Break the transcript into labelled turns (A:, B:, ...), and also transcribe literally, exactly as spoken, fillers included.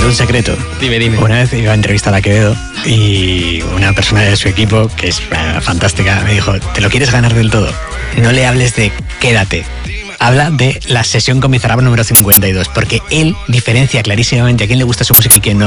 A: un secreto.
B: Dime, dime.
A: Una vez iba a entrevistar a Quevedo y una persona de su equipo, que es eh, fantástica, me dijo, ¿te lo quieres ganar del todo? No le hables de quédate. Habla de la sesión con Bizarrap número cincuenta y dos, porque él diferencia clarísimamente a quién le gusta su música y quién no.